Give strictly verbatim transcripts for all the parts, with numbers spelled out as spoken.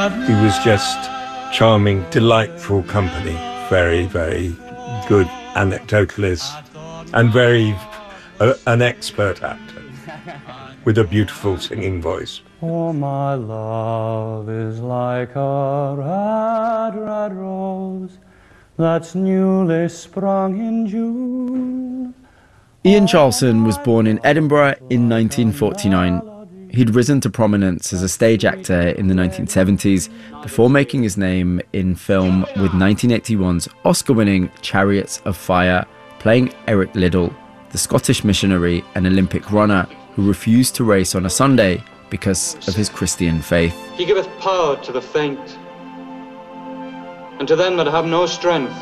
He was just charming, delightful company, very, very good anecdotalist, and very uh, an expert actor with a beautiful singing voice. Oh, my love is like a red, red rose that's newly sprung in June. Ian Charleson was born in Edinburgh in nineteen forty-nine. He'd risen to prominence as a stage actor in the nineteen seventies before making his name in film with nineteen eighty-one's Oscar-winning Chariots of Fire, playing Eric Liddell, the Scottish missionary and Olympic runner who refused to race on a Sunday because of his Christian faith. He giveth power to the faint, and to them that have no strength,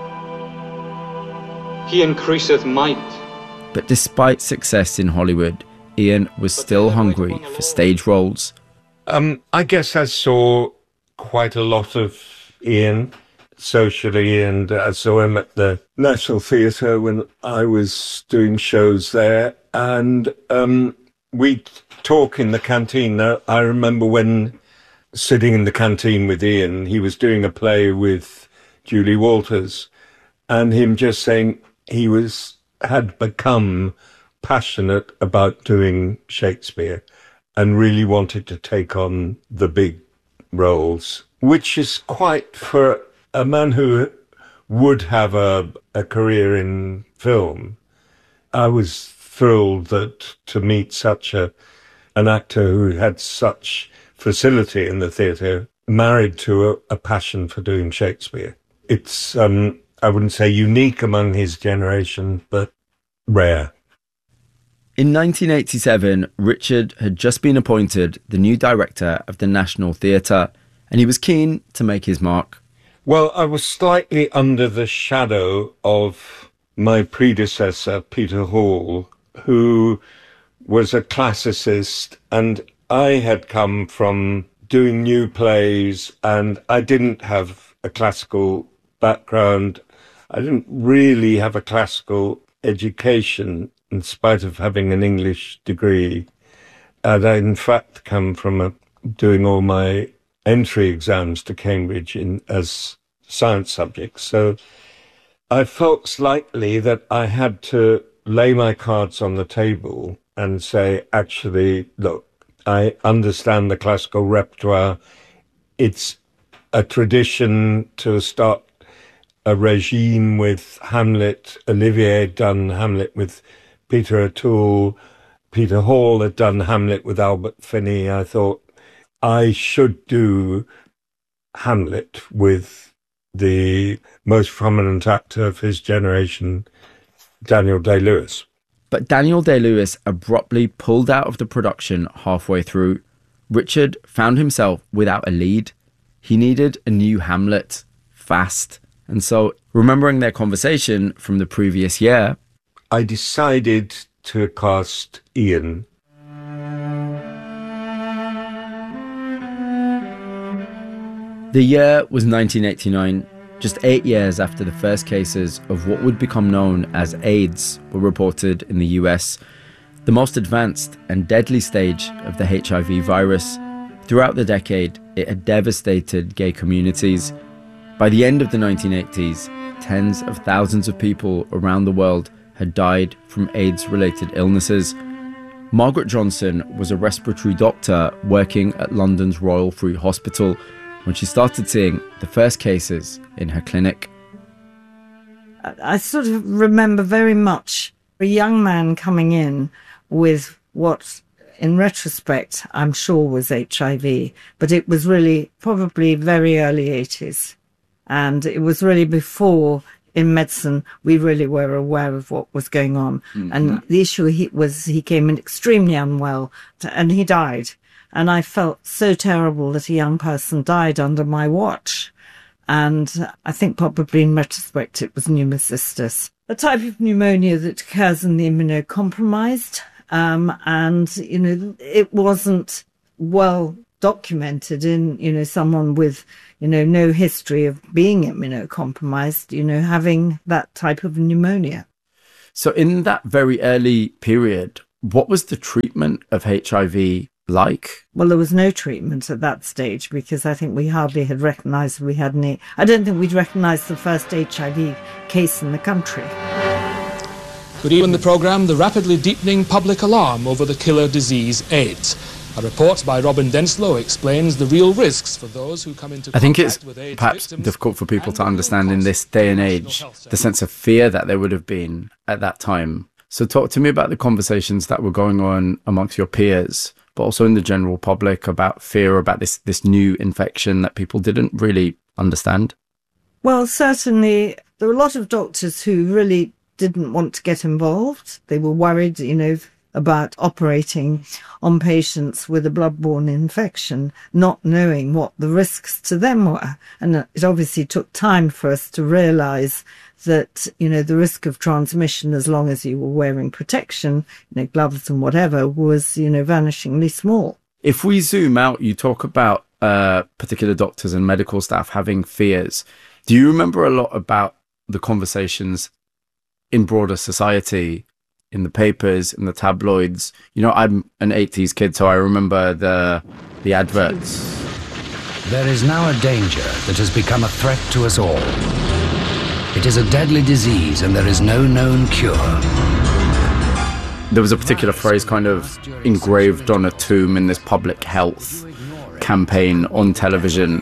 he increaseth might. But despite success in Hollywood, Ian was still hungry for stage roles. Um, I guess I saw quite a lot of Ian socially, and I saw him at the National Theatre when I was doing shows there. And um, we'd talk in the canteen. Now, I remember when sitting in the canteen with Ian, he was doing a play with Julie Walters, and him just saying he was had become passionate about doing Shakespeare and really wanted to take on the big roles, which is quite, for a man who would have a, a career in film. I was thrilled that to meet such a an actor who had such facility in the theatre, married to a, a passion for doing Shakespeare. It's, um, I wouldn't say unique among his generation, but rare. In nineteen eighty-seven, Richard had just been appointed the new director of the National Theatre, and he was keen to make his mark. Well, I was slightly under the shadow of my predecessor, Peter Hall, who was a classicist, and I had come from doing new plays, and I didn't have a classical background. I didn't really have a classical education, in spite of having an English degree. And I, in fact, come from a, doing all my entry exams to Cambridge in as science subjects. So I felt slightly that I had to lay my cards on the table and say, actually, look, I understand the classical repertoire. It's a tradition to start a regime with Hamlet. Olivier had done Hamlet with Peter O'Toole. Peter Hall had done Hamlet with Albert Finney. I thought I should do Hamlet with the most prominent actor of his generation, Daniel Day-Lewis. But Daniel Day-Lewis abruptly pulled out of the production halfway through. Richard found himself without a lead. He needed a new Hamlet, fast. And so, remembering their conversation from the previous year, I decided to cast Ian. The year was nineteen eighty-nine, just eight years after the first cases of what would become known as AIDS were reported in the U S, the most advanced and deadly stage of the H I V virus. Throughout the decade, it had devastated gay communities. By the end of the nineteen eighties, tens of thousands of people around the world had died from AIDS-related illnesses. Margaret Johnson was a respiratory doctor working at London's Royal Free Hospital when she started seeing the first cases in her clinic. I sort of remember very much a young man coming in with what, in retrospect, I'm sure was H I V, but it was really probably very early eighties. And it was really before, in medicine, we really were aware of what was going on. Mm-hmm. And the issue he, was he came in extremely unwell, to, and he died. And I felt so terrible that a young person died under my watch. And I think probably in retrospect it was pneumocystis, a type of pneumonia that occurs in the immunocompromised. Um, and, you know, it wasn't well documented in, you know, someone with, you know, no history of being immunocompromised, you know, having that type of pneumonia. So in that very early period, what was the treatment of H I V like? Well, there was no treatment at that stage because I think we hardly had recognised we had any. I don't think we'd recognised the first H I V case in the country. Good evening. In the programme, the rapidly deepening public alarm over the killer disease AIDS. A report by Robin Denslow explains the real risks for those who come into I think it's contact with AIDS perhaps victims difficult for people and to the real understand in this day and age consequences. the sense of fear that there would have been at that time. So talk to me about the conversations that were going on amongst your peers, but also in the general public about fear about this, this new infection that people didn't really understand. Well, certainly there were a lot of doctors who really didn't want to get involved. They were worried, you know, about operating on patients with a bloodborne infection, not knowing what the risks to them were. And it obviously took time for us to realise that, you know, the risk of transmission, as long as you were wearing protection, you know, gloves and whatever, was, you know, vanishingly small. If we zoom out, you talk about uh, particular doctors and medical staff having fears. Do you remember a lot about the conversations in broader society, in the papers, in the tabloids? You know, I'm an eighties kid, so I remember the the adverts. There is now a danger that has become a threat to us all. It is a deadly disease and there is no known cure. There was a particular phrase kind of engraved on a tomb in this public health campaign on television.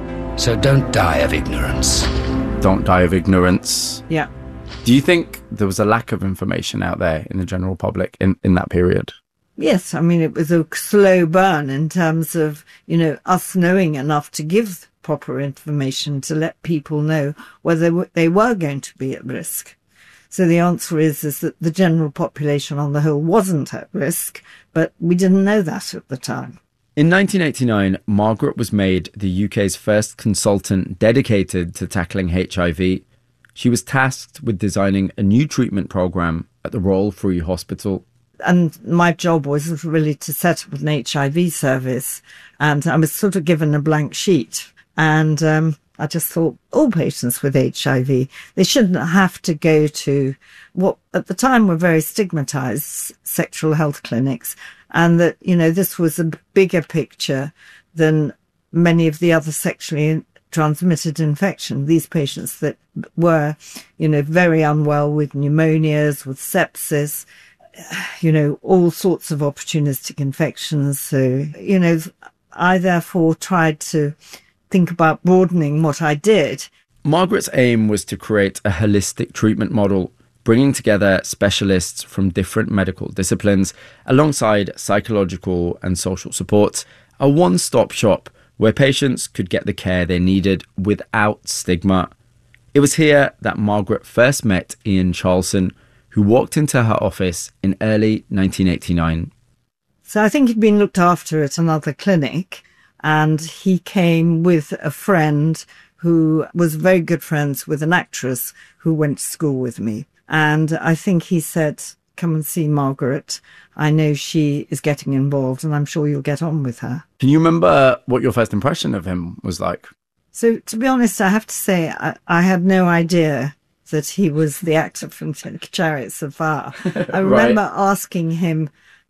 So don't die of ignorance. Don't die of ignorance. Yeah. Do you think there was a lack of information out there in the general public in, in that period? Yes, I mean, it was a slow burn in terms of, you know, us knowing enough to give proper information to let people know whether they were going to be at risk. So the answer is, is that the general population on the whole wasn't at risk, but we didn't know that at the time. In nineteen eighty-nine, Margaret was made the U K's first consultant dedicated to tackling H I V. She was tasked with designing a new treatment programme at the Royal Free Hospital. And my job was really to set up an H I V service. And I was sort of given a blank sheet. And um, I just thought all patients with H I V, they shouldn't have to go to what at the time were very stigmatised sexual health clinics. And that, you know, this was a bigger picture than many of the other sexually transmitted infection. These patients that were, you know, very unwell with pneumonias, with sepsis, you know, all sorts of opportunistic infections. So, you know, I therefore tried to think about broadening what I did. Margaret's aim was to create a holistic treatment model, bringing together specialists from different medical disciplines alongside psychological and social supports, a one-stop shop where patients could get the care they needed without stigma. It was here that Margaret first met Ian Charleson, who walked into her office in early nineteen eighty-nine. So I think he'd been looked after at another clinic, and he came with a friend who was very good friends with an actress who went to school with me. And I think he said, come and see Margaret. I know she is getting involved and I'm sure you'll get on with her. Can you remember what your first impression of him was like? So to be honest, I have to say I, I had no idea that he was the actor from Chariots of Fire. I remember Right. asking him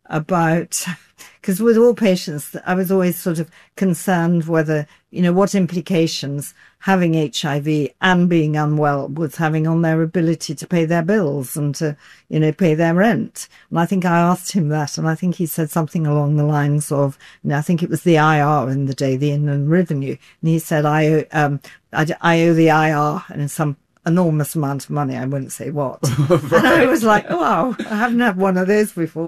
about, because with all patients, I was always sort of concerned whether, you know, what implications having H I V and being unwell was having on their ability to pay their bills and to, you know, pay their rent. And I think I asked him that, and I think he said something along the lines of, you know, I think it was the I R in the day, the Inland Revenue. And he said, I owe, um, I, I owe the I R and some enormous amount of money. I wouldn't say what. Right. And I was like, oh, wow, I haven't had one of those before.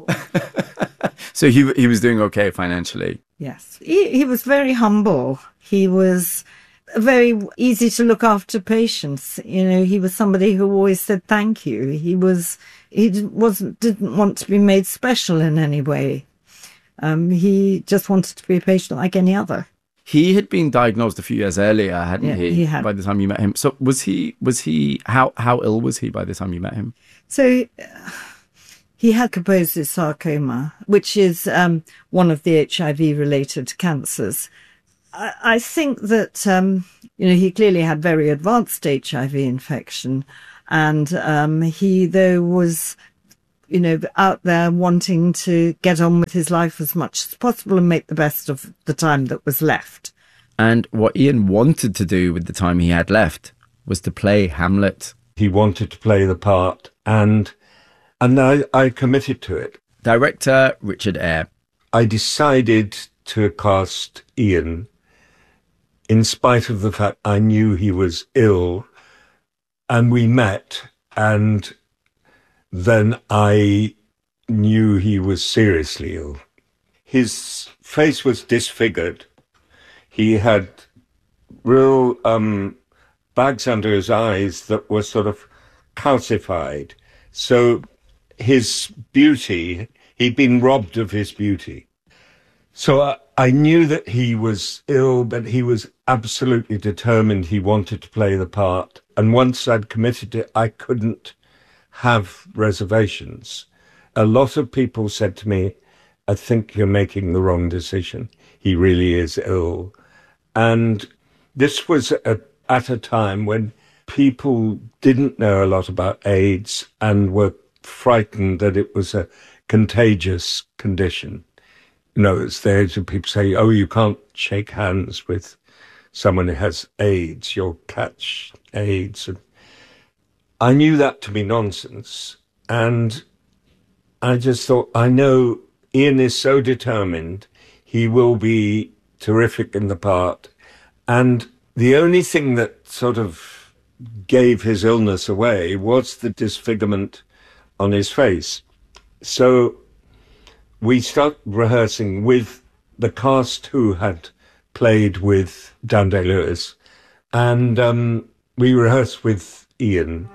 So he he was doing okay financially? Yes. He, he was very humble. He was very easy to look after patients. You know, he was somebody who always said thank you. He was, he wasn't, didn't want to be made special in any way. Um, he just wanted to be a patient like any other. He had been diagnosed a few years earlier, hadn't Yeah, he? he had. By the time you met him. So was he, was he, how, how ill was he by the time you met him? So uh, he had Kaposi sarcoma, which is um, one of the H I V-related cancers. I, I think that, um, you know, he clearly had very advanced H I V infection. And um, he, though, was you know, out there wanting to get on with his life as much as possible and make the best of the time that was left. And what Ian wanted to do with the time he had left was to play Hamlet. He wanted to play the part, and and I, I committed to it. Director Richard Eyre. I decided to cast Ian in spite of the fact I knew he was ill, and we met, and then I knew he was seriously ill. His face was disfigured. He had real um, bags under his eyes that were sort of calcified. So his beauty, he'd been robbed of his beauty. So I, I knew that he was ill, but he was absolutely determined he wanted to play the part. And once I'd committed to it, I couldn't have reservations. A lot of people said to me, I think you're making the wrong decision. He really is ill. And this was a, at a time when people didn't know a lot about AIDS and were frightened that it was a contagious condition. You know, it's the age of people say, oh, you can't shake hands with someone who has AIDS, you'll catch AIDS. And I knew that to be nonsense. And I just thought, I know Ian is so determined, he will be terrific in the part. And the only thing that sort of gave his illness away was the disfigurement on his face. So we started rehearsing with the cast who had played with Dan Day-Lewis, and um, we rehearsed with Ian.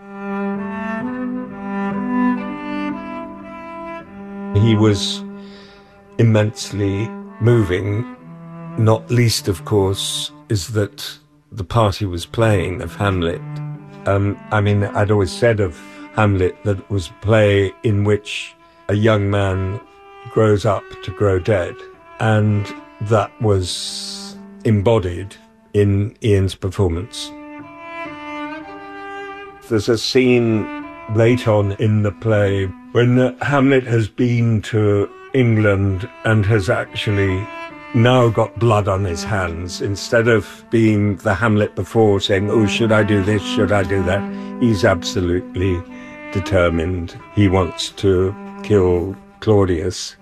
He was immensely moving, not least, of course, is that the part he was playing of Hamlet. Um, I mean, I'd always said of Hamlet that it was a play in which a young man grows up to grow dead, and that was embodied in Ian's performance. There's a scene late on in the play when Hamlet has been to England and has actually now got blood on his hands. Instead of being the Hamlet before saying, oh, should I do this, should I do that? He's absolutely determined. He wants to kill Claudius.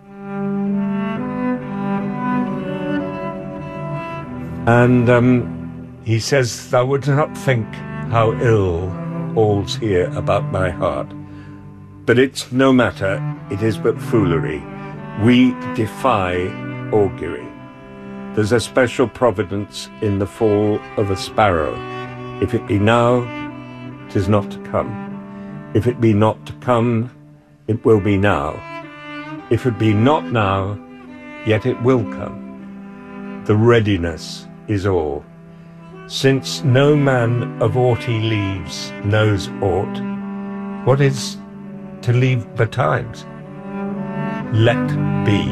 And um, he says, thou wouldst not think how ill all's here about my heart. But it's no matter, it is but foolery. We defy augury. There's a special providence in the fall of a sparrow. If it be now, 'tis not to come. If it be not to come, it will be now. If it be not now, yet it will come. The readiness is all. Since no man of aught he leaves knows aught, what is to leave betimes? Let be.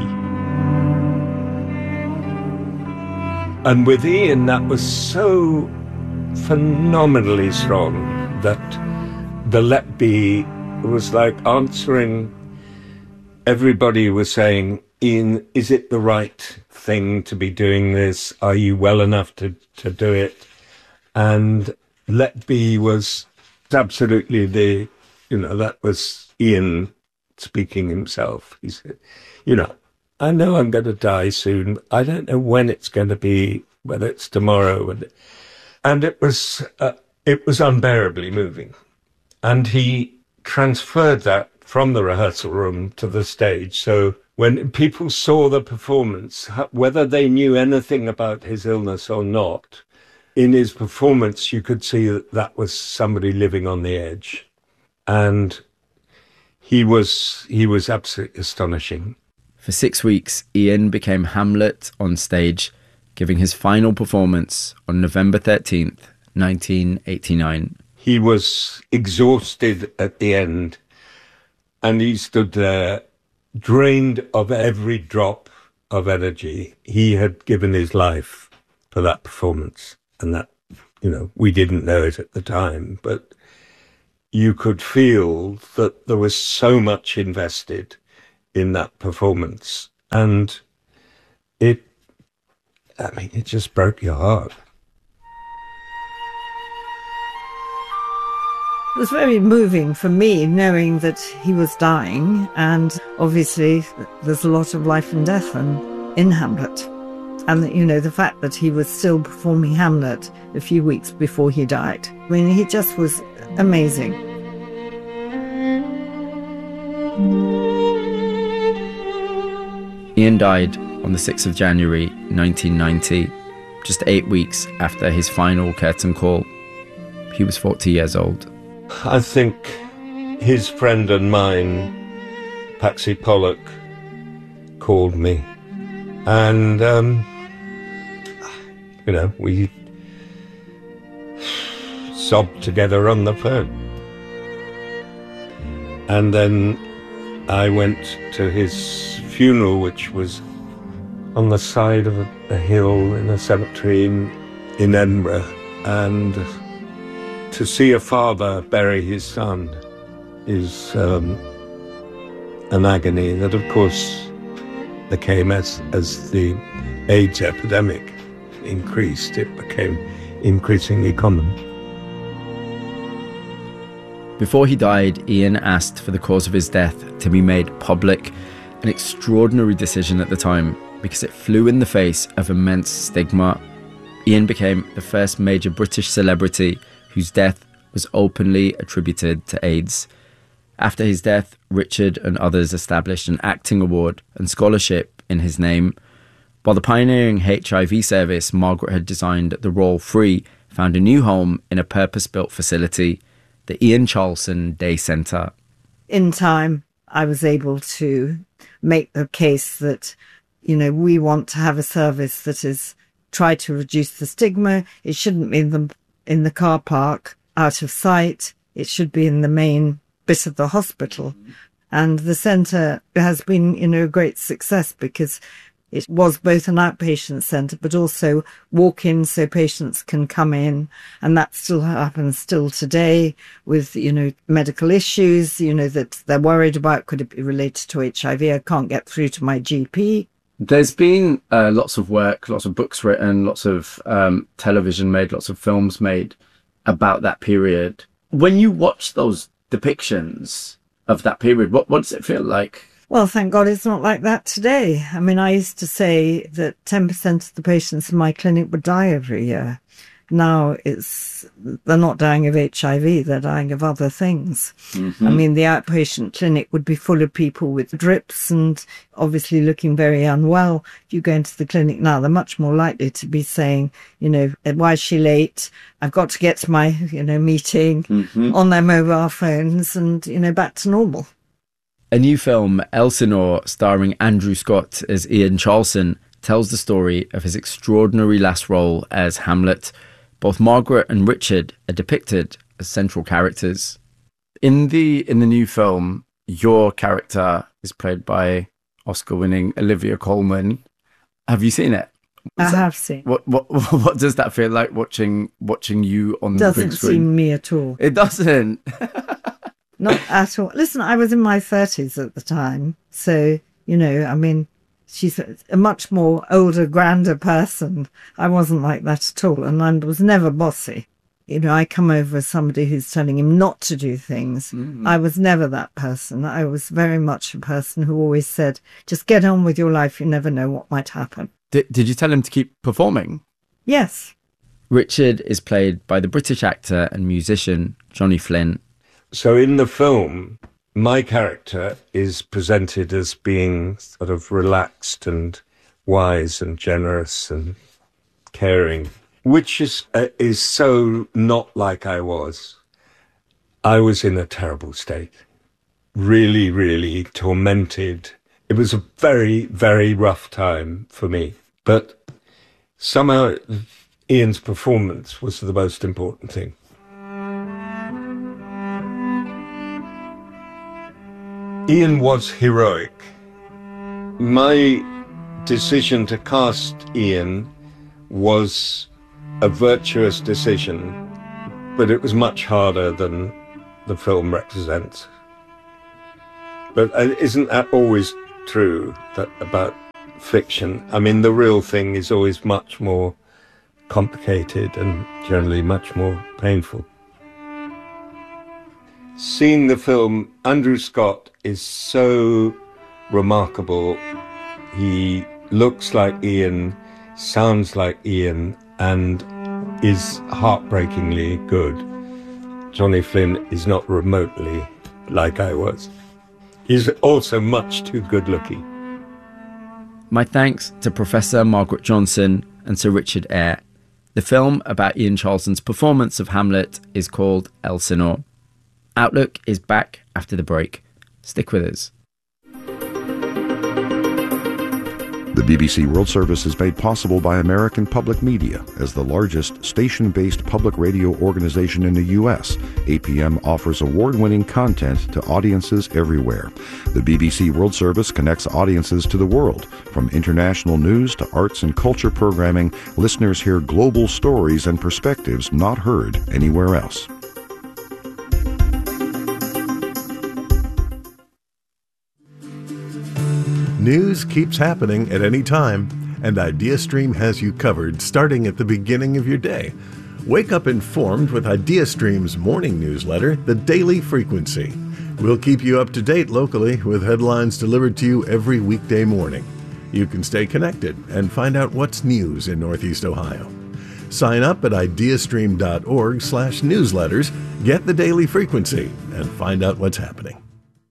And with Ian, that was so phenomenally strong that the let be was like answering. Everybody was saying, Ian, is it the right thing to be doing this? Are you well enough to, to do it? And let be was absolutely the, you know, that was Ian speaking himself. He said, you know, I know I'm going to die soon. I don't know when it's going to be, whether it's tomorrow. And, and it was, uh, it was unbearably moving. And he transferred that from the rehearsal room to the stage. So when people saw the performance, whether they knew anything about his illness or not, in his performance, you could see that that was somebody living on the edge. And he was, he was absolutely astonishing. For six weeks, Ian became Hamlet on stage, giving his final performance on November thirteenth, nineteen eighty-nine. He was exhausted at the end, and he stood there, drained of every drop of energy. He had given his life for that performance, and that, you know, we didn't know it at the time, but you could feel that there was so much invested in that performance. And it, I mean, it just broke your heart. It was very moving for me, knowing that he was dying, and obviously there's a lot of life and death in, in Hamlet. And, that, you know, the fact that he was still performing Hamlet a few weeks before he died. I mean, he just was amazing. Ian died on the sixth of January nineteen ninety, just eight weeks after his final curtain call. He was forty years old. I think his friend and mine, Patsy Pollock, called me. And, um, you know, we sobbed together on the phone. And then I went to his funeral, which was on the side of a, a hill in a cemetery in, in Edinburgh. And to see a father bury his son is um, an agony that, of course, became, as, as the AIDS epidemic increased, it became increasingly common. Before he died, Ian asked for the cause of his death to be made public, an extraordinary decision at the time because it flew in the face of immense stigma. Ian became the first major British celebrity whose death was openly attributed to AIDS. After his death, Richard and others established an acting award and scholarship in his name. While the pioneering H I V service Margaret had designed at the Royal Free found a new home in a purpose-built facility, the Ian Charleson Day Centre. In time, I was able to make the case that, you know, we want to have a service that is try to reduce the stigma. It shouldn't be in the, in the car park, out of sight. It should be in the main bit of the hospital. And the centre has been, you know, a great success because it was both an outpatient centre, but also walk-in so patients can come in. And that still happens still today with, you know, medical issues, you know, that they're worried about. Could it be related to H I V? I can't get through to my G P. There's been uh, lots of work, lots of books written, lots of um, television made, lots of films made about that period. When you watch those depictions of that period, what, what does it feel like? Well, thank God it's not like that today. I mean, I used to say that ten percent of the patients in my clinic would die every year. Now it's, they're not dying of H I V, they're dying of other things. Mm-hmm. I mean, the outpatient clinic would be full of people with drips and obviously looking very unwell. If you go into the clinic now, they're much more likely to be saying, you know, why is she late? I've got to get to my, you know, meeting, mm-hmm. on their mobile phones and, you know, back to normal. A new film, Elsinore, starring Andrew Scott as Ian Charleson, tells the story of his extraordinary last role as Hamlet. Both Margaret and Richard are depicted as central characters. In the in the new film, your character is played by Oscar-winning Olivia Colman. Have you seen it? I have seen. What what what does that feel like watching watching you on the big screen? Doesn't seem me at all. It doesn't. Not at all. Listen, I was in my thirties at the time, so you know, I mean. She's a much more older, grander person. I wasn't like that at all, and I was never bossy. You know, I come over as somebody who's telling him not to do things. Mm-hmm. I was never that person. I was very much a person who always said, just get on with your life. You never know what might happen. Did, did you tell him to keep performing? Yes. Richard is played by the British actor and musician Johnny Flynn. So in the film, my character is presented as being sort of relaxed and wise and generous and caring, which is uh, is so not like I was. I was in a terrible state, really, really tormented. It was a very, very rough time for me. But somehow Ian's performance was the most important thing. Ian was heroic. My decision to cast Ian was a virtuous decision, but it was much harder than the film represents. But uh, isn't that always true that about fiction? I mean, the real thing is always much more complicated and generally much more painful. Seeing the film, Andrew Scott is so remarkable. He looks like Ian, sounds like Ian, and is heartbreakingly good. Johnny Flynn is not remotely like I was. He's also much too good looking. My thanks to Professor Margaret Johnson and Sir Richard Eyre. The film about Ian Charleston's performance of Hamlet is called Elsinore. Outlook is back after the break. Stick with us. The B B C World Service is made possible by American Public Media. As the largest station-based public radio organization in the U S, A P M offers award-winning content to audiences everywhere. The B B C World Service connects audiences to the world. From international news to arts and culture programming, listeners hear global stories and perspectives not heard anywhere else. News keeps happening at any time, and IdeaStream has you covered starting at the beginning of your day. Wake up informed with IdeaStream's morning newsletter, The Daily Frequency. We'll keep you up to date locally with headlines delivered to you every weekday morning. You can stay connected and find out what's news in Northeast Ohio. Sign up at ideastream.org slash newsletters, get The Daily Frequency, and find out what's happening.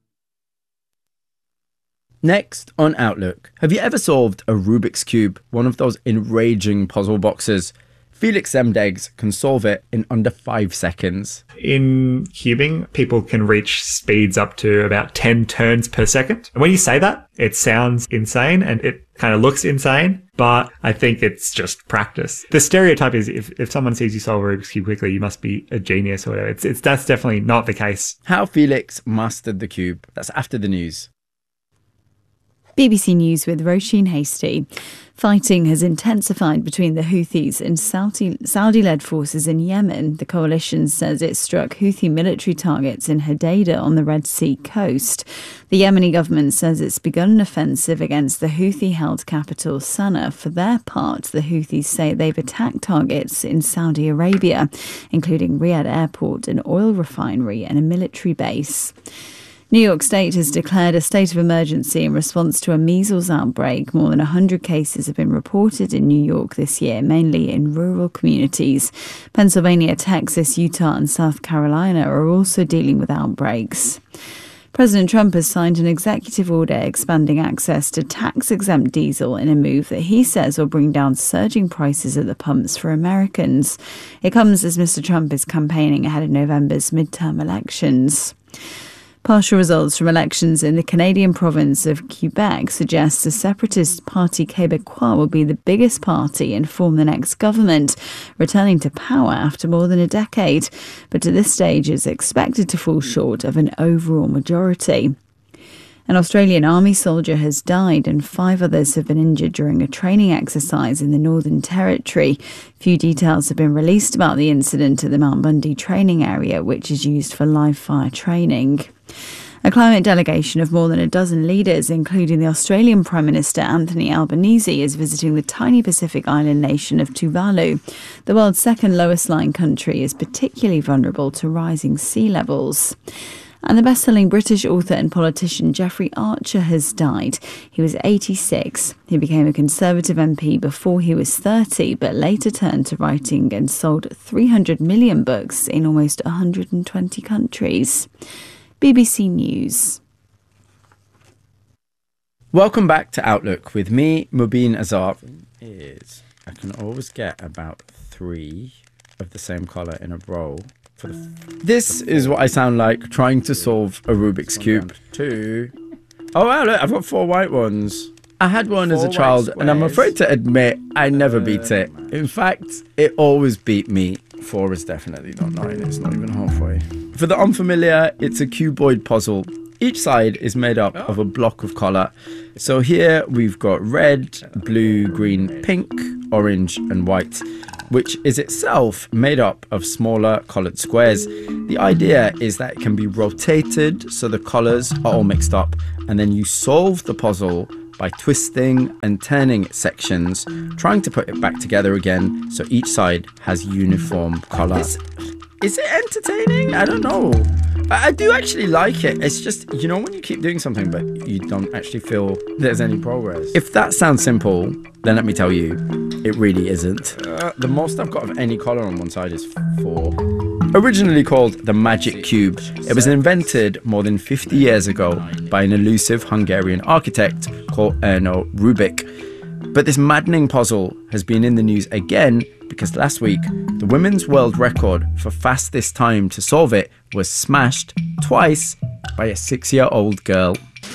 Next on Outlook, have you ever solved a Rubik's Cube, one of those enraging puzzle boxes? Felix Zemdegs can solve it in under five seconds. In cubing, people can reach speeds up to about ten turns per second. And when you say that, it sounds insane and it kind of looks insane, but I think it's just practice. The stereotype is if, if someone sees you solve a Rubik's Cube quickly, you must be a genius or whatever. It's, it's, that's definitely not the case. How Felix mastered the cube. That's after the news. B B C News with Roisin Hastie. Fighting has intensified between the Houthis and Saudi, Saudi-led forces in Yemen. The coalition says it struck Houthi military targets in Hodeidah on the Red Sea coast. The Yemeni government says it's begun an offensive against the Houthi-held capital Sana'a. For their part, the Houthis say they've attacked targets in Saudi Arabia, including Riyadh Airport, an oil refinery and a military base. New York State has declared a state of emergency in response to a measles outbreak. More than one hundred cases have been reported in New York this year, mainly in rural communities. Pennsylvania, Texas, Utah and South Carolina are also dealing with outbreaks. President Trump has signed an executive order expanding access to tax-exempt diesel in a move that he says will bring down surging prices at the pumps for Americans. It comes as Mister Trump is campaigning ahead of November's midterm elections. Partial results from elections in the Canadian province of Quebec suggest the separatist Parti Québécois will be the biggest party and form the next government, returning to power after more than a decade. But at this stage, it's expected to fall short of an overall majority. An Australian Army soldier has died and five others have been injured during a training exercise in the Northern Territory. Few details have been released about the incident at the Mount Bundy training area, which is used for live fire training. A climate delegation of more than a dozen leaders, including the Australian Prime Minister Anthony Albanese, is visiting the tiny Pacific island nation of Tuvalu. The world's second lowest-lying country is particularly vulnerable to rising sea levels. And the best-selling British author and politician Jeffrey Archer has died. He was eighty-six. He became a Conservative M P before he was thirty, but later turned to writing and sold three hundred million books in almost one hundred twenty countries. B B C News. Welcome back to Outlook with me, Mubin Azar. Is I can always get about three of the same colour in a row. For the f- this is what I sound like trying to solve a Rubik's Cube. Two. Oh wow, look, I've got four white ones. I had one four as a child and I'm afraid to admit I never beat it. In fact, it always beat me. Four is definitely not nine, it's not even halfway. For the unfamiliar, it's a cuboid puzzle. Each side is made up of a block of colour. So here we've got red, blue, green, pink, orange and white. which is itself made up of smaller coloured squares. The idea is that it can be rotated so the colours are all mixed up, and then you solve the puzzle by twisting and turning its sections, trying to put it back together again so each side has uniform colour. Is, is it entertaining? I don't know. I, I do actually like it. It's just, you know, when you keep doing something but you don't actually feel there's any progress. If that sounds simple, then let me tell you, it really isn't. Uh, the most I've got of any colour on one side is four. Originally called the Magic Cube, it was invented more than fifty years ago by an elusive Hungarian architect called Erno Rubik. But this maddening puzzle has been in the news again because last week, the women's world record for fastest time to solve it was smashed twice by a six-year-old girl.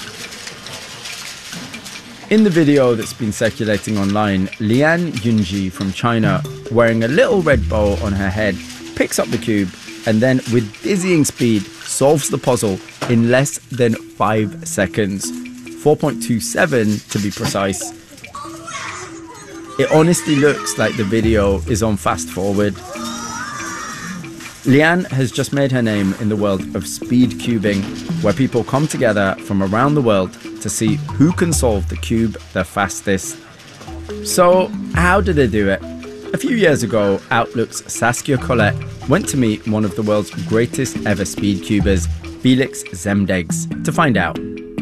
In the video that's been circulating online, Lian Yunji from China, wearing a little red bow on her head, picks up the cube and then, with dizzying speed, solves the puzzle in less than five seconds. four point two seven to be precise. It honestly looks like the video is on fast forward. Lian has just made her name in the world of speed cubing, where people come together from around the world to see who can solve the cube the fastest. So, how do they do it? A few years ago, Outlook's Saskia Collette went to meet one of the world's greatest ever speed cubers, Felix Zemdegs, to find out.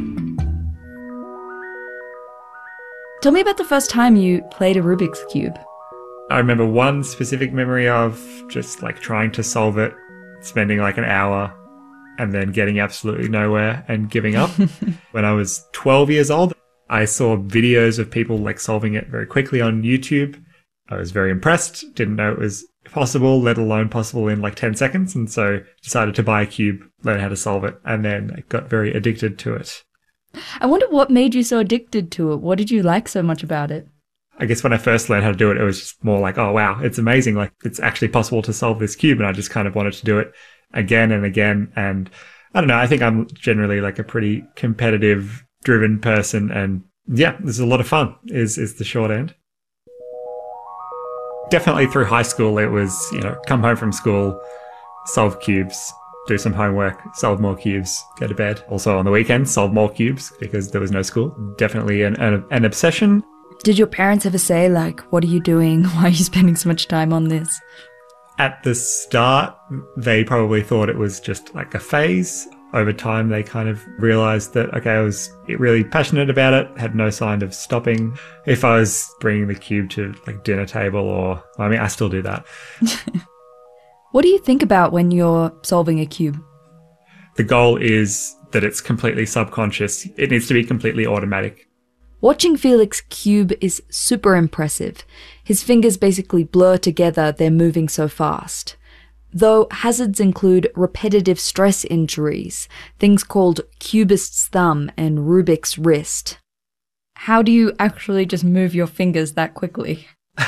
Tell me about the first time you played a Rubik's Cube. I remember one specific memory of just like trying to solve it, spending like an hour and then getting absolutely nowhere and giving up. When I was twelve years old, I saw videos of people like solving it very quickly on YouTube. I was very impressed, didn't know it was possible, let alone possible in like ten seconds. And so decided to buy a cube, learn how to solve it, and then I got very addicted to it. I wonder what made you so addicted to it. What did you like so much about it? I guess when I first learned how to do it, it was just more like, oh, wow, it's amazing. Like, it's actually possible to solve this cube. And I just kind of wanted to do it again and again. And I don't know, I think I'm generally like a pretty competitive, driven person. And yeah, this is a lot of fun, is, is the short end. Definitely through high school, it was, you know, come home from school, solve cubes, do some homework, solve more cubes, go to bed. Also on the weekends, solve more cubes because there was no school. Definitely an, an, an obsession. Did your parents ever say, like, what are you doing? Why are you spending so much time on this? At the start, they probably thought it was just like a phase. Over time, they kind of realized that, okay, I was really passionate about it, had no sign of stopping. If I was bringing the cube to like dinner table or, I mean, I still do that. What do you think about when you're solving a cube? The goal is that it's completely subconscious. It needs to be completely automatic. Watching Felix cube is super impressive. His fingers basically blur together, they're moving so fast. Though hazards include repetitive stress injuries, things called cubist's thumb and Rubik's wrist. How do you actually just move your fingers that quickly?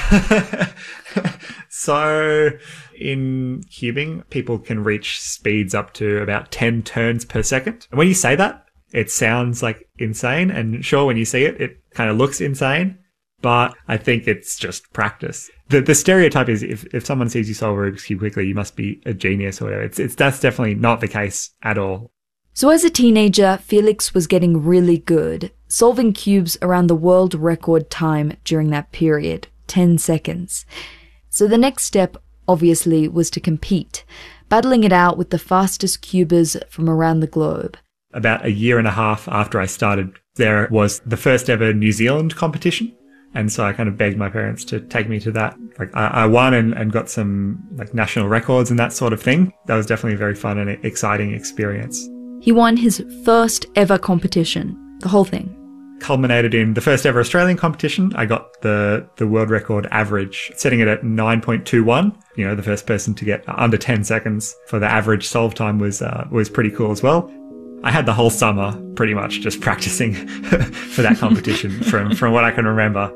So in cubing, people can reach speeds up to about ten turns per second. And when you say that, it sounds like insane. And sure, when you see it, it kind of looks insane. But I think it's just practice. The the stereotype is if, if someone sees you solve a Rubik's Cube quickly, you must be a genius or whatever. It's, it's, that's definitely not the case at all. So as a teenager, Felix was getting really good, solving cubes around the world record time during that period, ten seconds. So the next step, obviously, was to compete, battling it out with the fastest cubers from around the globe. About a year and a half after I started, there was the first ever New Zealand competition. And so I kind of begged my parents to take me to that. Like I, I won and, and got some like national records and that sort of thing. That was definitely a very fun and exciting experience. He won his first ever competition, the whole thing. Culminated in the first ever Australian competition. I got the, the world record average, setting it at nine point two one. You know, the first person to get under ten seconds for the average solve time was, uh, was pretty cool as well. I had the whole summer pretty much just practicing for that competition from, from what I can remember.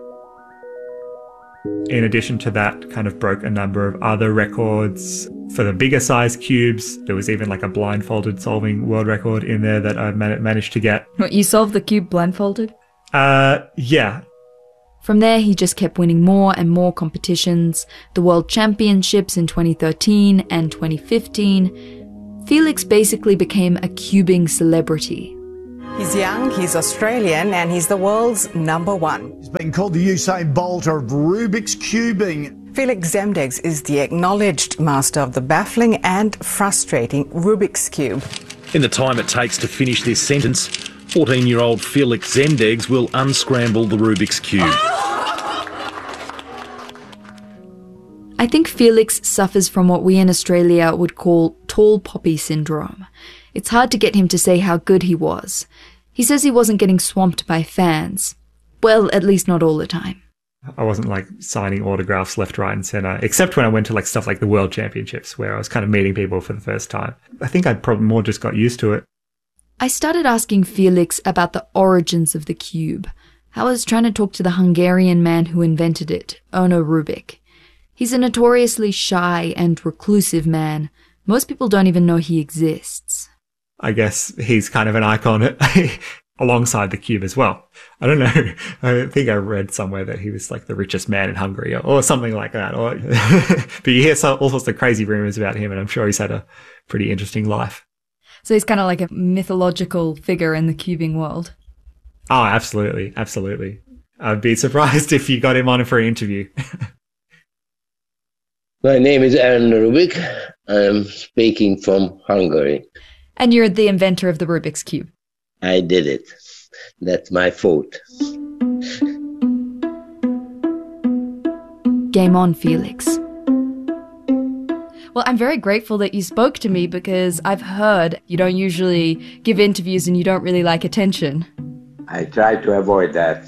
In addition to that, kind of broke a number of other records for the bigger size cubes. There was even like a blindfolded solving world record in there that I man- managed to get. What, you solved the cube blindfolded? Uh, yeah. From there, he just kept winning more and more competitions, the World Championships in twenty thirteen and twenty fifteen. Felix basically became a cubing celebrity. He's young, he's Australian, and he's the world's number one. He's been called the Usain Bolt of Rubik's Cubing. Felix Zemdegs is the acknowledged master of the baffling and frustrating Rubik's Cube. In the time it takes to finish this sentence, fourteen-year-old Felix Zemdegs will unscramble the Rubik's Cube. I think Felix suffers from what we in Australia would call tall poppy syndrome. It's hard to get him to say how good he was. He says he wasn't getting swamped by fans. Well, at least not all the time. I wasn't like signing autographs left, right and centre, except when I went to like stuff like the World Championships where I was kind of meeting people for the first time. I think I probably more just got used to it. I started asking Felix about the origins of the cube. I was trying to talk to the Hungarian man who invented it, Onno Rubik. He's a notoriously shy and reclusive man. Most people don't even know he exists. I guess he's kind of an icon alongside the cube as well. I don't know. I think I read somewhere that he was like the richest man in Hungary or, or something like that. Or but you hear so, all sorts of crazy rumors about him, and I'm sure he's had a pretty interesting life. So he's kind of like a mythological figure in the cubing world. Oh, absolutely. Absolutely. I'd be surprised if you got him on for an interview. My name is Aaron Rubik. I'm speaking from Hungary. And you're the inventor of the Rubik's Cube. I did it. That's my fault. Game on, Felix. Well, I'm very grateful that you spoke to me because I've heard you don't usually give interviews and you don't really like attention. I try to avoid that.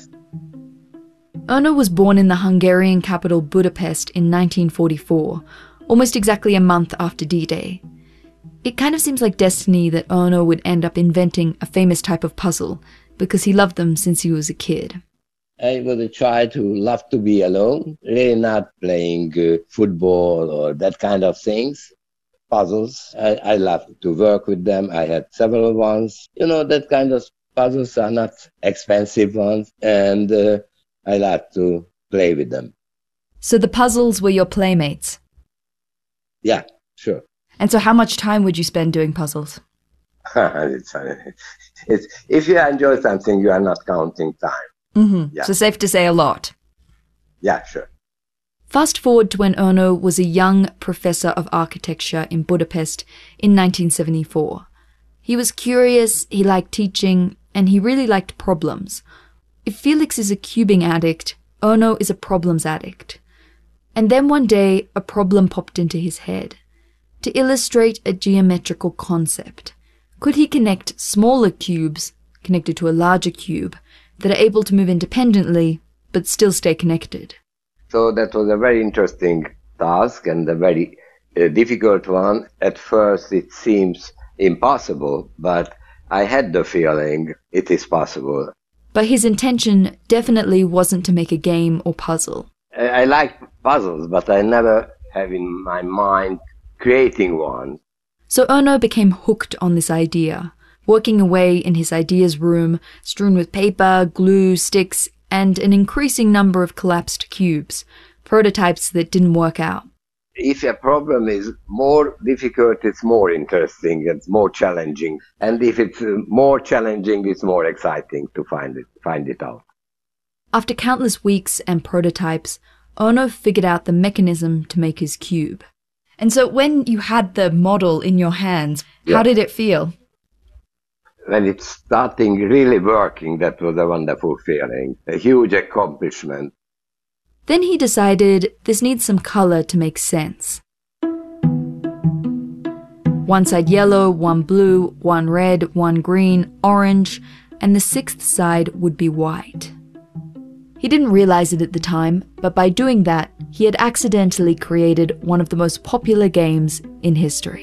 Onno was born in the Hungarian capital Budapest in nineteen forty-four, almost exactly a month after D-Day. It kind of seems like destiny that Onno would end up inventing a famous type of puzzle, because he loved them since he was a kid. I would try to love to be alone, really not playing uh, football or that kind of things. Puzzles, I, I love to work with them. I had several ones. You know, that kind of puzzles are not expensive ones, and uh, I like to play with them. So the puzzles were your playmates? Yeah, sure. And so how much time would you spend doing puzzles? it's, it's, if you enjoy something, you are not counting time. Mm-hmm. Yeah. So safe to say a lot. Yeah, sure. Fast forward to when Onno was a young professor of architecture in Budapest in nineteen seventy-four. He was curious, he liked teaching, and he really liked problems. If Felix is a cubing addict, Onno is a problems addict. And then one day, a problem popped into his head. To illustrate a geometrical concept, could he connect smaller cubes, connected to a larger cube, that are able to move independently, but still stay connected? So that was a very interesting task and a very uh, difficult one. At first it seems impossible, but I had the feeling it is possible. But his intention definitely wasn't to make a game or puzzle. I, I like puzzles, but I never have in my mind creating one. So Onno became hooked on this idea, working away in his ideas room, strewn with paper, glue, sticks, and an increasing number of collapsed cubes, prototypes that didn't work out. If a problem is more difficult, it's more interesting, it's more challenging. And if it's more challenging, it's more exciting to find it, find it out. After countless weeks and prototypes, Onno figured out the mechanism to make his cube. And so when you had the model in your hands, yeah. How did it feel? When it's starting really working, that was a wonderful feeling, a huge accomplishment. Then he decided this needs some color to make sense. One side yellow, one blue, one red, one green, orange, and the sixth side would be white. He didn't realize it at the time, but by doing that, he had accidentally created one of the most popular games in history.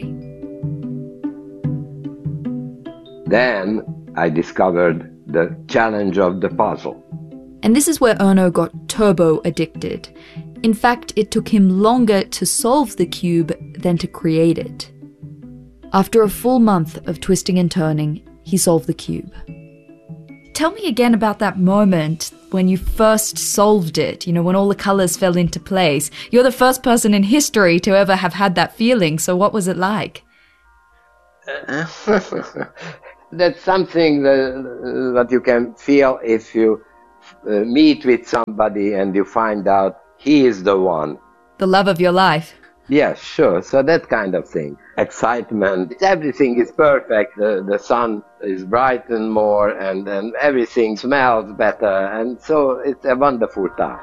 Then I discovered the challenge of the puzzle. And this is where Onno got turbo addicted. In fact, it took him longer to solve the cube than to create it. After a full month of twisting and turning, he solved the cube. tell me again about that moment when you first solved it, you know, when all the colours fell into place. You're the first person in history to ever have had that feeling, so what was it like? That's something that, that you can feel if you uh, meet with somebody and you find out he is the one. The love of your life. Yes, sure. So that kind of thing. Excitement. Everything is perfect. The, the sun is brightened more and, and everything smells better. And so it's a wonderful time.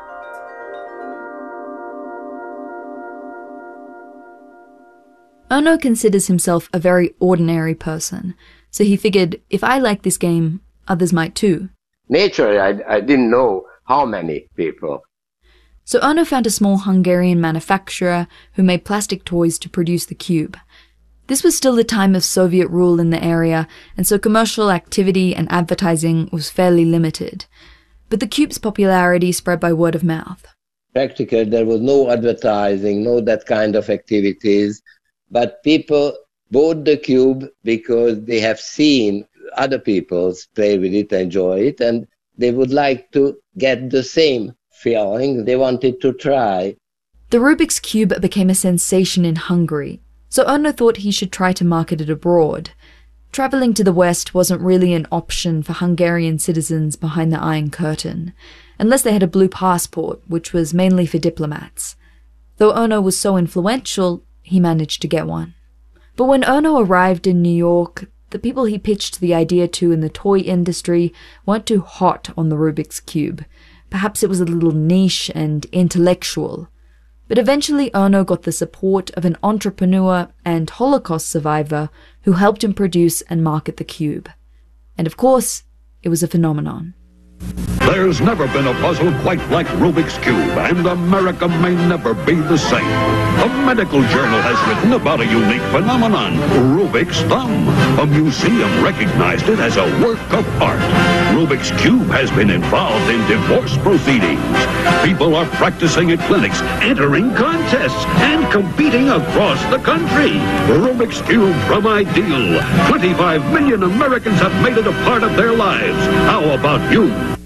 Erno considers himself a very ordinary person. So he figured, if I like this game, others might too. Naturally, I, I didn't know how many people. So Erno found a small Hungarian manufacturer who made plastic toys to produce the cube. This was still the time of Soviet rule in the area, and so commercial activity and advertising was fairly limited. But the cube's popularity spread by word of mouth. Practically, there was no advertising, no that kind of activities, but people bought the cube because they have seen other people play with it, enjoy it, and they would like to get the same feeling. They wanted to try. The Rubik's Cube became a sensation in Hungary, so Erno thought he should try to market it abroad. Travelling to the West wasn't really an option for Hungarian citizens behind the Iron Curtain, unless they had a blue passport, which was mainly for diplomats. Though Erno was so influential, he managed to get one. But when Erno arrived in New York, the people he pitched the idea to in the toy industry weren't too hot on the Rubik's Cube. Perhaps it was a little niche and intellectual. But eventually Erno got the support of an entrepreneur and Holocaust survivor who helped him produce and market the cube. And of course, it was a phenomenon. There's never been a puzzle quite like Rubik's Cube, and America may never be the same. A medical journal has written about a unique phenomenon, Rubik's Thumb. A museum recognized it as a work of art. Rubik's Cube has been involved in divorce proceedings. People are practicing at clinics, entering contests, and competing across the country. Rubik's Cube from Ideal. twenty-five million Americans have made it a part of their lives. How about you?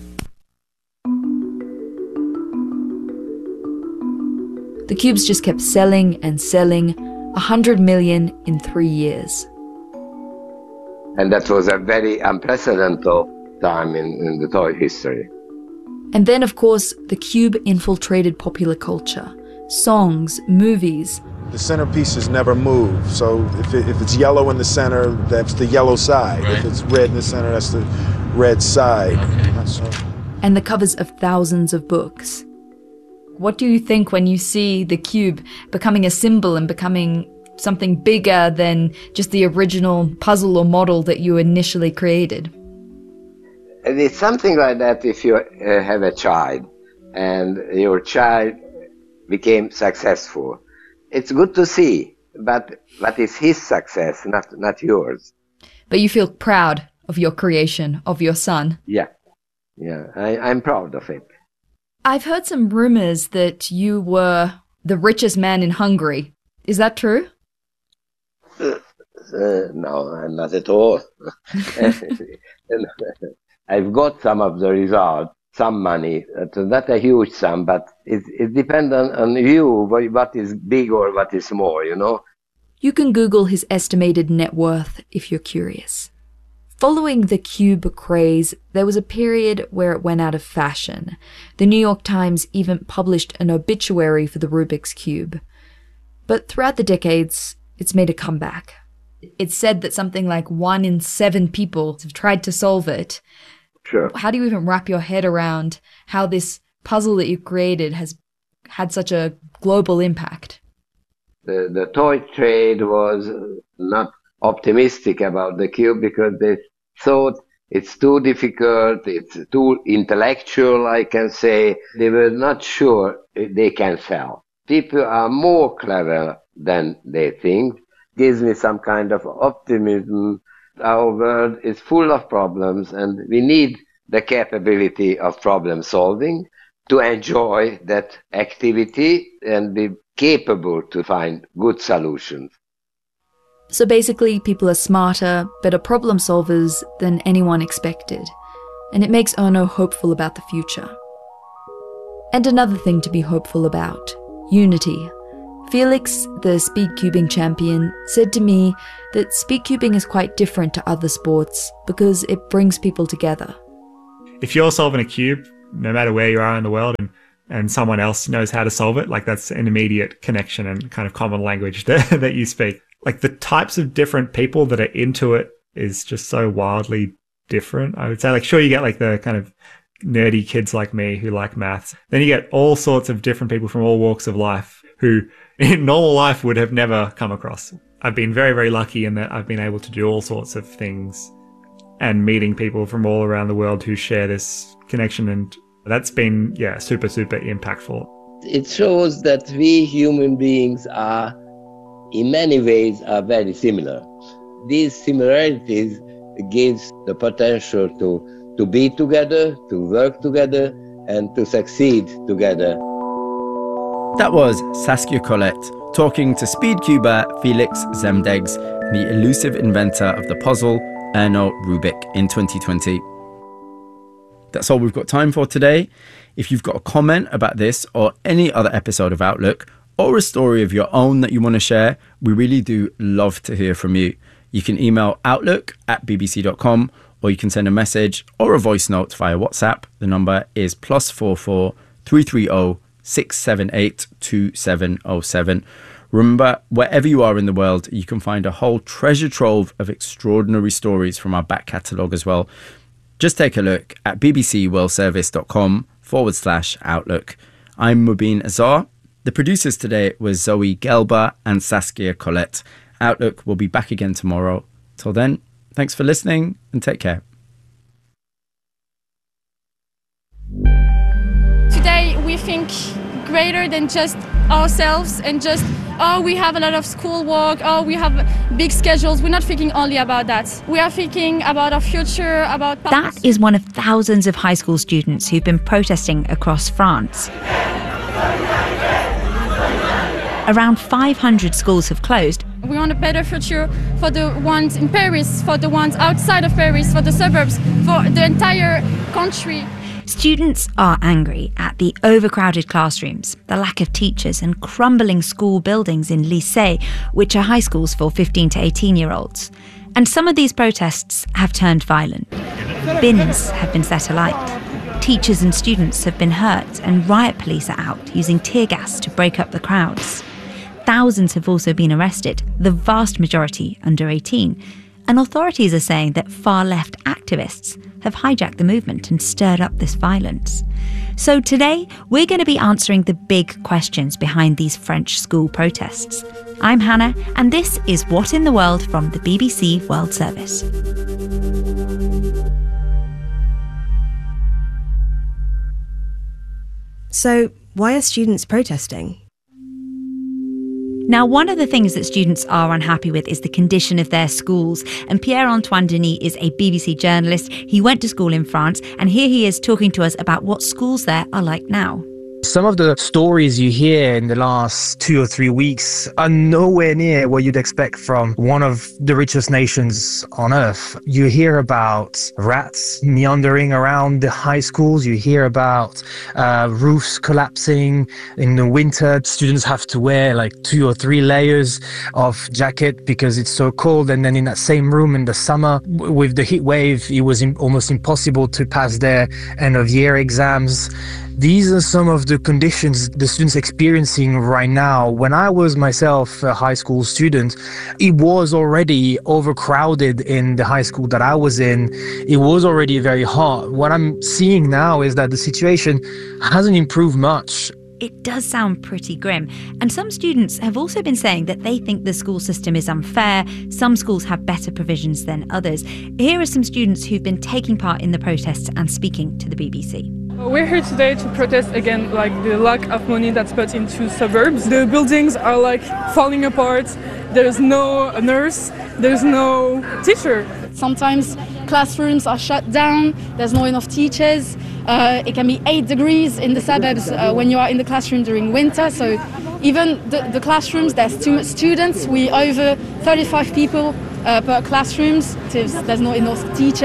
The cubes just kept selling and selling, a hundred million in three years. And that was a very unprecedented time in, in the toy history. And then, of course, the cube infiltrated popular culture. Songs, movies. The centerpieces never move, so if, it, if it's yellow in the center, that's the yellow side. Right. If it's red in the center, that's the red side. Okay. So. And the covers of thousands of books. What do you think when you see the cube becoming a symbol and becoming something bigger than just the original puzzle or model that you initially created? It's something like that if you uh, have a child and your child became successful. It's good to see, but but it's his success, not not yours. But you feel proud of your creation, of your son. Yeah, yeah, I, I'm proud of it. I've heard some rumors that you were the richest man in Hungary. Is that true? Uh, uh, no, not at all. I've got some of the result, some money. It's not a huge sum, but it, it depends on, on you, what is big or what is small, you know? You can Google his estimated net worth if you're curious. Following the cube craze, there was a period where it went out of fashion. The New York Times even published an obituary for the Rubik's Cube. But throughout the decades, it's made a comeback. It's said that something like one in seven people have tried to solve it. Sure. How do you even wrap your head around how this puzzle that you created has had such a global impact? The, the toy trade was not optimistic about the cube because they thought it's too difficult, it's too intellectual, I can say. They were not sure they can sell. People are more clever than they think. Gives me some kind of optimism. Our world is full of problems and we need the capability of problem solving to enjoy that activity and be capable to find good solutions. So basically, people are smarter, better problem solvers than anyone expected. and it makes Erno hopeful about the future. And another thing to be hopeful about, unity. Felix, the speed cubing champion, said to me that speed cubing is quite different to other sports because it brings people together. If you're solving a cube, no matter where you are in the world, and, and someone else knows how to solve it, like that's an immediate connection and kind of common language that, that you speak. Like the types of different people that are into it is just so wildly different. I would say, like, sure, you get like the kind of nerdy kids like me who like maths. Then you get all sorts of different people from all walks of life who in normal life would have never come across. I've been very, very lucky in that I've been able to do all sorts of things and meeting people from all around the world who share this connection, and that's been, yeah, super, super impactful. It shows that we human beings are, in many ways, are very similar. These similarities gives the potential to, to be together, to work together, and to succeed together. That was Saskia Collet talking to speedcuber Felix Zemdegs, the elusive inventor of the puzzle Erno Rubik, in twenty twenty. That's all we've got time for today. If you've got a comment about this or any other episode of Outlook, or a story of your own that you want to share, we really do love to hear from you. You can email outlook at b b c dot com, or you can send a message or a voice note via WhatsApp. The number is plus four four three three zero six seven eight two seven zero seven. Remember, wherever you are in the world, you can find a whole treasure trove of extraordinary stories from our back catalogue as well. Just take a look at bbcworldservice.com forward slash outlook. I'm Mubin Azar. The producers today was Zoe Gelber and Saskia Collet. Outlook will be back again tomorrow. Till then, thanks for listening and take care. Today we think greater than just ourselves and just, oh, we have a lot of schoolwork, oh, we have big schedules. We're not thinking only about that. We are thinking about our future, about... That is one of thousands of high school students who've been protesting across France. Around five hundred schools have closed. We want a better future for the ones in Paris, for the ones outside of Paris, for the suburbs, for the entire country. Students are angry at the overcrowded classrooms, the lack of teachers, and crumbling school buildings in lycées, which are high schools for fifteen to eighteen-year-olds. And some of these protests have turned violent. Bins have been set alight. Teachers and students have been hurt, and riot police are out using tear gas to break up the crowds. Thousands have also been arrested, the vast majority under eighteen. And authorities are saying that far-left activists have hijacked the movement and stirred up this violence. So today, we're going to be answering the big questions behind these French school protests. I'm Hannah, and this is What in the World from the B B C World Service. So, why are students protesting? Now, one of the things that students are unhappy with is the condition of their schools. And Pierre-Antoine Denis is a B B C journalist. He went to school in France, and here he is talking to us about what schools there are like now. Some of the stories you hear in the last two or three weeks are nowhere near what you'd expect from one of the richest nations on earth. You hear about rats meandering around the high schools. You hear about uh, roofs collapsing. In the winter, students have to wear like two or three layers of jacket because it's so cold. And then in that same room in the summer, w- with the heat wave, it was im- almost impossible to pass their end of year exams. These are some of the conditions the students experiencing right now. When I was myself a high school student, it was already overcrowded in the high school that I was in. It was already very hot. What I'm seeing now is that the situation hasn't improved much. It does sound pretty grim. And some students have also been saying that they think the school system is unfair. Some schools have better provisions than others. Here are some students who've been taking part in the protests and speaking to the B B C. We're here today to protest against like the lack of money that's put into suburbs. The buildings are like falling apart. There's no nurse. There's no teacher. Sometimes classrooms are shut down. There's not enough teachers. Uh, it can be eight degrees in the suburbs uh, when you are in the classroom during winter. So even the, the classrooms, there's too much students. We over thirty-five people uh, per classrooms. There's not enough teachers.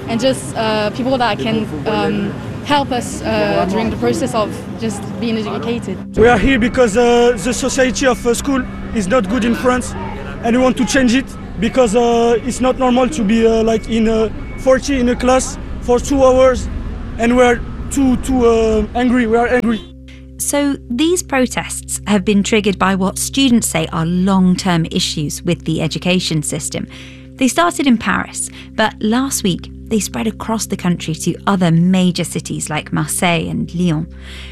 and just uh, people that can um, help us uh, during the process of just being educated. We are here because uh, the society of uh, school is not good in France, and we want to change it because uh, it's not normal to be uh, like in uh, forty in a class for two hours, and we are too too uh, angry. We are angry. So these protests have been triggered by what students say are long-term issues with the education system. They started in Paris, but last week they spread across the country to other major cities like Marseille and Lyon.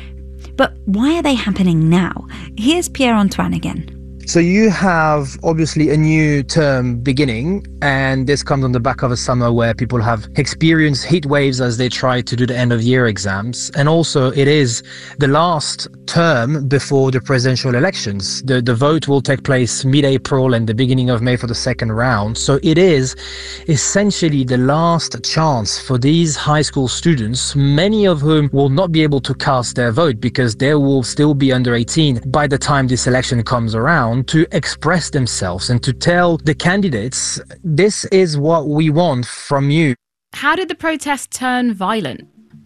But why are they happening now? Here's Pierre-Antoine again. So you have obviously a new term beginning, and this comes on the back of a summer where people have experienced heat waves as they try to do the end of year exams. And also it is the last term before the presidential elections. The, the vote will take place mid-April and the beginning of May for the second round. So it is essentially the last chance for these high school students, many of whom will not be able to cast their vote because they will still be under eighteen by the time this election comes around, to express themselves and to tell the candidates, this is what we want from you. How did the protests turn violent?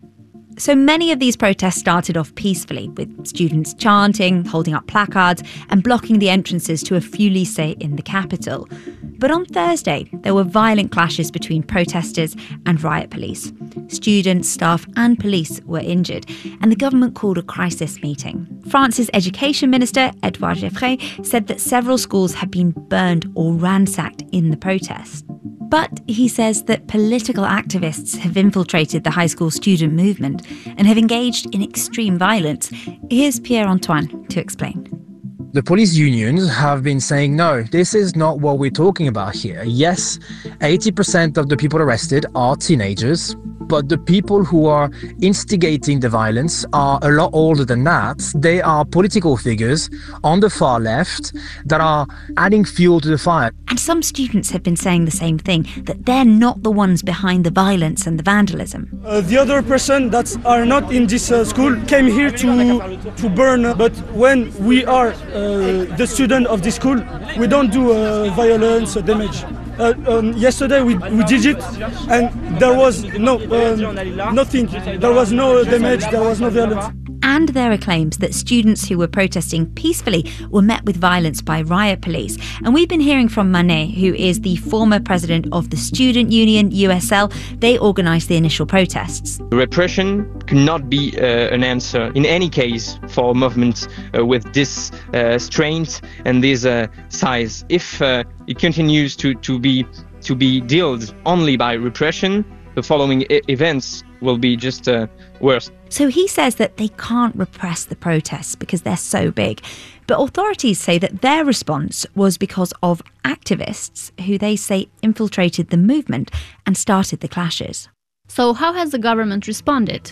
So many of these protests started off peacefully, with students chanting, holding up placards, and blocking the entrances to a few lycées in the capital. But on Thursday, there were violent clashes between protesters and riot police. Students, staff, and police were injured, and the government called a crisis meeting. France's education minister, Edouard Geoffroy, said that several schools had been burned or ransacked in the protest. But he says that political activists have infiltrated the high school student movement and have engaged in extreme violence. Here's Pierre-Antoine to explain. The police unions have been saying, no, this is not what we're talking about here. Yes, eighty percent of the people arrested are teenagers, but the people who are instigating the violence are a lot older than that. They are political figures on the far left that are adding fuel to the fire. And some students have been saying the same thing, that they're not the ones behind the violence and the vandalism. Uh, the other person that are not in this uh, school came here to to burn, but when we are uh, the student of this school, we don't do uh, violence or damage. Uh, um, yesterday we, we did it, and there was no um, nothing. There was no damage. There was no violence. And there are claims that students who were protesting peacefully were met with violence by riot police. And we've been hearing from Manet, who is the former president of the student union, U S L. They organised the initial protests. Repression cannot be uh, an answer in any case for movements uh, with this uh, strength and this uh, size. If uh, it continues to, to be to be dealt only by repression, the following I- events will be just uh, worse. So he says that they can't repress the protests because they're so big. But authorities say that their response was because of activists who they say infiltrated the movement and started the clashes. So how has the government responded?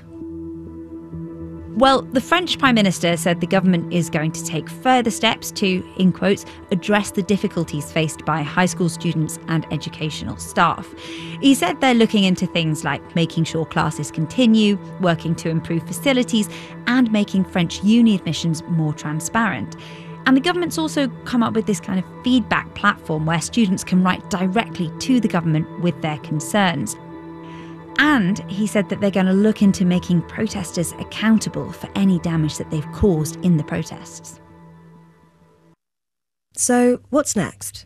Well, the French Prime Minister said the government is going to take further steps to, in quotes, address the difficulties faced by high school students and educational staff. He said they're looking into things like making sure classes continue, working to improve facilities, and making French uni admissions more transparent. And the government's also come up with this kind of feedback platform where students can write directly to the government with their concerns. And he said that they're going to look into making protesters accountable for any damage that they've caused in the protests. So, what's next?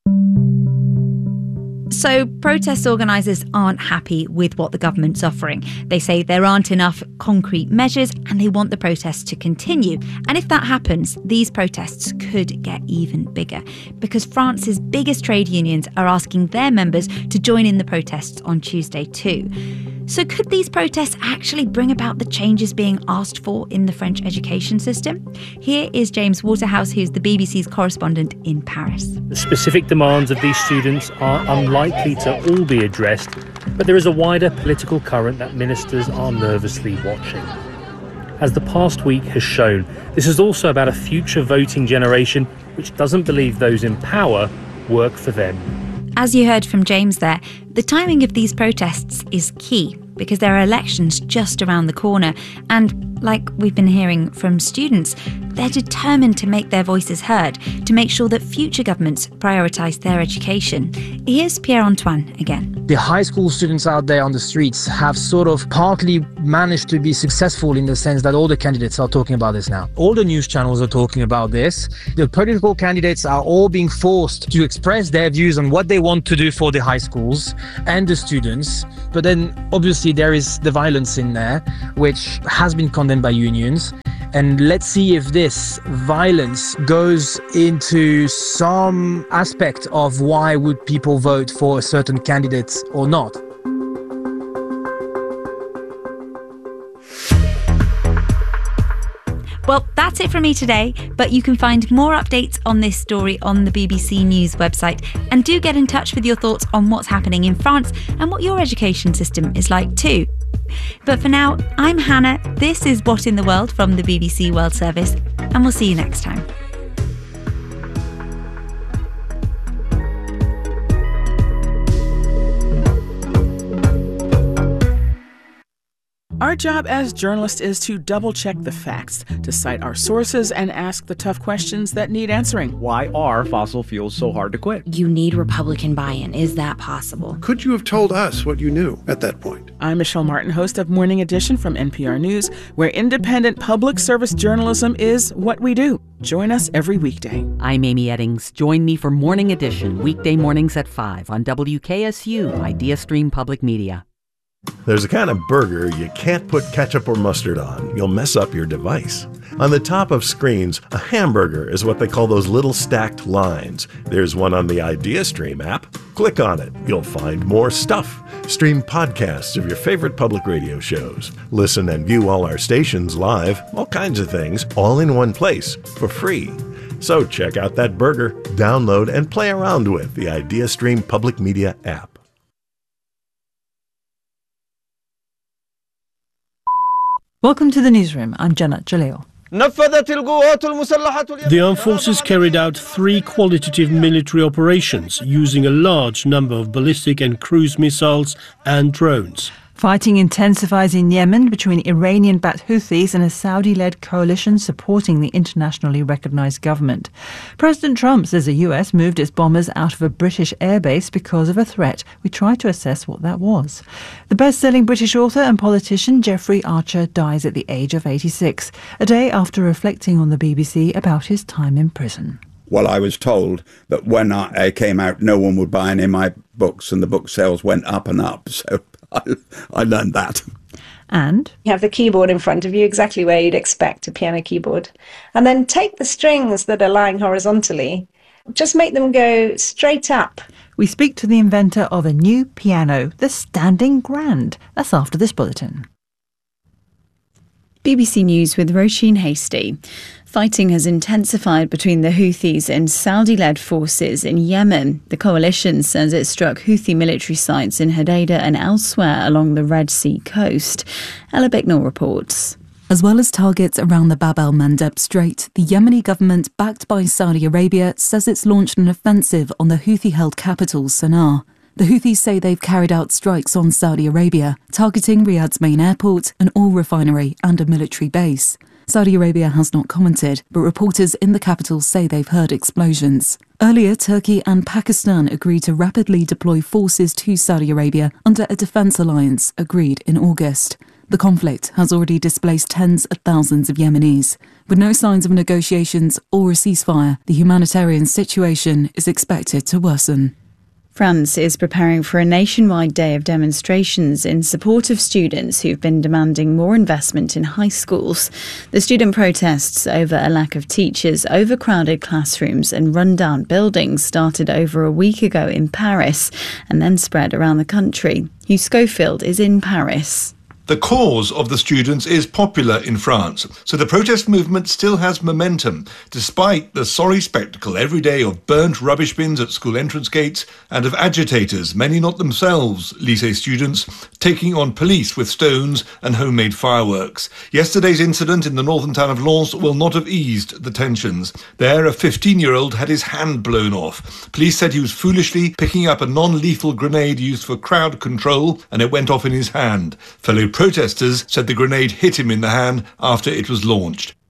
So, protest organisers aren't happy with what the government's offering. They say there aren't enough concrete measures and they want the protests to continue. And if that happens, these protests could get even bigger because France's biggest trade unions are asking their members to join in the protests on Tuesday too. So could these protests actually bring about the changes being asked for in the French education system? Here is James Waterhouse, who's the B B C's correspondent in Paris. The specific demands of these students are unlikely to all be addressed, but there is a wider political current that ministers are nervously watching. As the past week has shown, this is also about a future voting generation which doesn't believe those in power work for them. As you heard from James there, the timing of these protests is key because there are elections just around the corner. And like we've been hearing from students, they're determined to make their voices heard, to make sure that future governments prioritise their education. Here's Pierre-Antoine again. The high school students out there on the streets have sort of partly managed to be successful in the sense that all the candidates are talking about this now. All the news channels are talking about this. The political candidates are all being forced to express their views on what they want to do for the high schools and the students. But then obviously there is the violence in there, which has been condemned by unions. And let's see if this violence goes into some aspect of why would people vote for a certain candidate or not. Well, that's it from me today, but you can find more updates on this story on the B B C News website, and do get in touch with your thoughts on what's happening in France and what your education system is like too. But for now, I'm Hannah, this is What in the World from the B B C World Service, and we'll see you next time. Our job as journalists is to double-check the facts, to cite our sources, and ask the tough questions that need answering. Why are fossil fuels so hard to quit? You need Republican buy-in. Is that possible? Could you have told us what you knew at that point? I'm Michelle Martin, host of Morning Edition from N P R News, where independent public service journalism is what we do. Join us every weekday. I'm Amy Eddings. Join me for Morning Edition, weekday mornings at five on W K S U, Idea Stream Public Media. There's a kind of burger you can't put ketchup or mustard on. You'll mess up your device. On the top of screens, a hamburger is what they call those little stacked lines. There's one on the IdeaStream app. Click on it. You'll find more stuff. Stream podcasts of your favorite public radio shows. Listen and view all our stations live, all kinds of things, all in one place for free. So check out that burger, download, and play around with the IdeaStream Public Media app. Welcome to the newsroom. I'm Janet Jalil. The armed forces carried out three qualitative military operations using a large number of ballistic and cruise missiles and drones. Fighting intensifies in Yemen between Iranian-backed Houthis and a Saudi-led coalition supporting the internationally recognised government. President Trump says the U S moved its bombers out of a British airbase because of a threat. We try to assess what that was. The best-selling British author and politician Jeffrey Archer dies at the age of eighty-six, a day after reflecting on the B B C about his time in prison. Well, I was told that when I came out, no one would buy any of my books, and the book sales went up and up. So I, I learned that. And you have the keyboard in front of you, exactly where you'd expect a piano keyboard. And then take the strings that are lying horizontally, just make them go straight up. We speak to the inventor of a new piano, the Standing Grand. That's after this bulletin. B B C News with Roisin Hastie. Fighting has intensified between the Houthis and Saudi-led forces in Yemen. The coalition says it struck Houthi military sites in Hodeidah and elsewhere along the Red Sea coast. Ella Bicknell reports. As well as targets around the Bab el-Mandeb Strait, the Yemeni government, backed by Saudi Arabia, says it's launched an offensive on the Houthi-held capital, Sana'a. The Houthis say they've carried out strikes on Saudi Arabia, targeting Riyadh's main airport, an oil refinery and a military base. Saudi Arabia has not commented, but reporters in the capital say they've heard explosions. Earlier, Turkey and Pakistan agreed to rapidly deploy forces to Saudi Arabia under a defence alliance agreed in August. The conflict has already displaced tens of thousands of Yemenis. With no signs of negotiations or a ceasefire, the humanitarian situation is expected to worsen. France is preparing for a nationwide day of demonstrations in support of students who've been demanding more investment in high schools. The student protests over a lack of teachers, overcrowded classrooms and run-down buildings started over a week ago in Paris and then spread around the country. Hugh Schofield is in Paris. The cause of the students is popular in France, so the protest movement still has momentum, despite the sorry spectacle every day of burnt rubbish bins at school entrance gates and of agitators, many not themselves lycée students, taking on police with stones and homemade fireworks. Yesterday's incident in the northern town of Lens will not have eased the tensions. There, a fifteen-year-old had his hand blown off. Police said he was foolishly picking up a non-lethal grenade used for crowd control, and it went off in his hand. Fellow protesters said the grenade hit him in the hand after it was launched.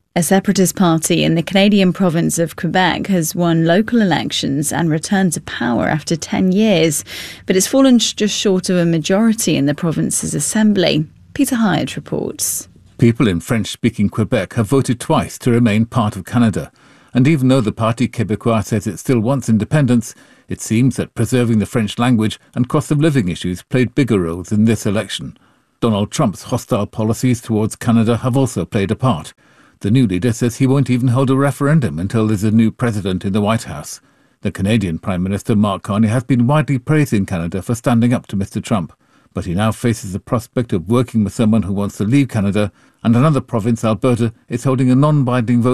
A separatist party in the Canadian province of Quebec has won local elections and returned to power after ten years, but it's fallen just short of a majority in the province's assembly. Peter Hyatt reports. People in French-speaking Quebec have voted twice to remain part of Canada. And even though the Parti Québécois says it still wants independence, it seems that preserving the French language and cost of living issues played bigger roles in this election. Donald Trump's hostile policies towards Canada have also played a part. The new leader says he won't even hold a referendum until there's a new president in the White House. The Canadian Prime Minister Mark Carney has been widely praising Canada for standing up to Mister Trump, but he now faces the prospect of working with someone who wants to leave Canada, and another province, Alberta, is holding a non-binding vote